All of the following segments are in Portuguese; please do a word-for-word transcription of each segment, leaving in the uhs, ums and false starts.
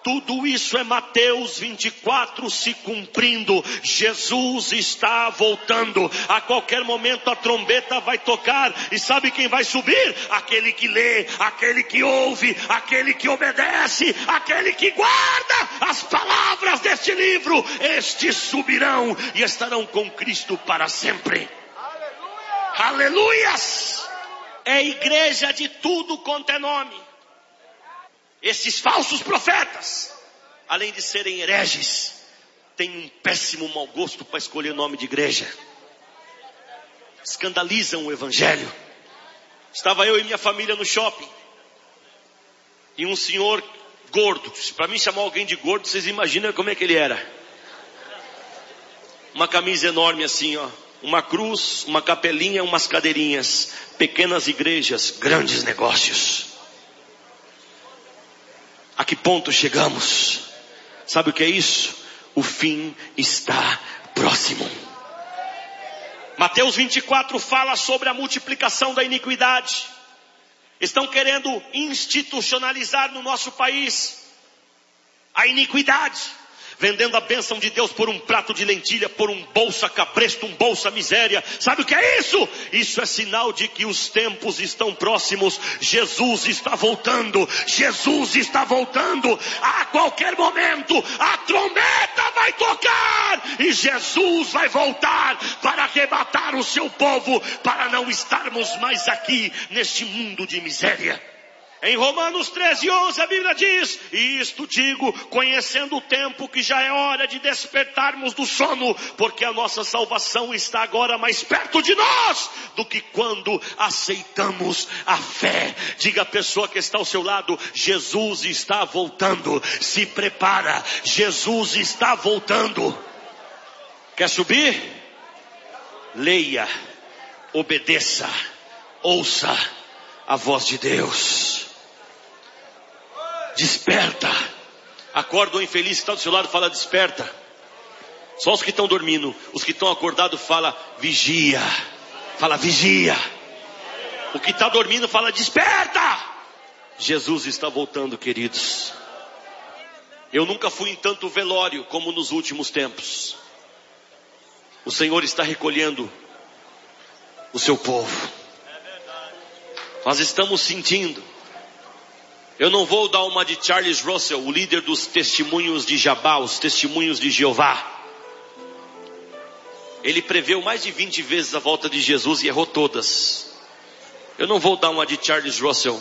Tudo isso é Mateus vinte e quatro se cumprindo. Jesus está voltando. A qualquer momento a trombeta vai tocar. E sabe quem vai subir? Aquele que lê, aquele que ouve, aquele que obedece, aquele que guarda as palavras deste livro. Estes subirão e estarão com Cristo para sempre. Aleluia! Aleluias! É igreja de tudo quanto é nome. Esses falsos profetas, além de serem hereges, têm um péssimo mau gosto para escolher nome de igreja. Escandalizam o evangelho. Estava eu e minha família no shopping. E um senhor gordo. Para mim chamar alguém de gordo, vocês imaginam como é que ele era. Uma camisa enorme assim, ó. Uma cruz, uma capelinha, umas cadeirinhas. Pequenas igrejas, grandes negócios. A que ponto chegamos? Sabe o que é isso? O fim está próximo. Mateus vinte e quatro fala sobre a multiplicação da iniquidade. Estão querendo institucionalizar no nosso país a iniquidade, vendendo a bênção de Deus por um prato de lentilha, por um bolsa cabresto, um bolsa miséria. Sabe o que é isso? Isso é sinal de que os tempos estão próximos. Jesus está voltando. Jesus está voltando. A qualquer momento a trombeta vai tocar e Jesus vai voltar para arrebatar o seu povo, para não estarmos mais aqui neste mundo de miséria. Em Romanos treze, onze a Bíblia diz: e isto digo, conhecendo o tempo, que já é hora de despertarmos do sono, porque a nossa salvação está agora mais perto de nós do que quando aceitamos a fé. Diga à pessoa que está ao seu lado: Jesus está voltando, se prepara, Jesus está voltando. Quer subir? Leia, obedeça, ouça a voz de Deus. Desperta. Acorda o infeliz que está do seu lado, fala desperta. Só os que estão dormindo. Os que estão acordados fala vigia. Fala vigia. O que está dormindo fala desperta. Jesus está voltando, queridos. Eu nunca fui em tanto velório como nos últimos tempos. O Senhor está recolhendo o seu povo. Nós estamos sentindo. Eu não vou dar uma de Charles Russell, o líder dos testemunhos de Jabá, os testemunhos de Jeová. Ele preveu mais de vinte vezes a volta de Jesus e errou todas. Eu não vou dar uma de Charles Russell.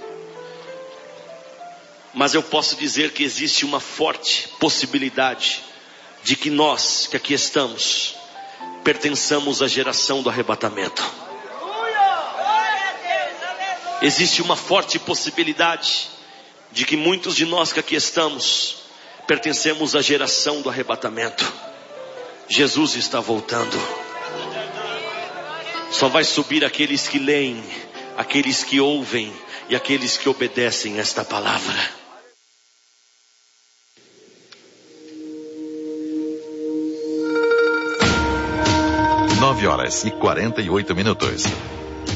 Mas eu posso dizer que existe uma forte possibilidade de que nós, que aqui estamos, pertençamos à geração do arrebatamento. Existe uma forte possibilidade de que muitos de nós que aqui estamos pertencemos à geração do arrebatamento. Jesus está voltando. Só vai subir aqueles que leem, aqueles que ouvem e aqueles que obedecem esta palavra. Nove horas e quarenta e oito minutos.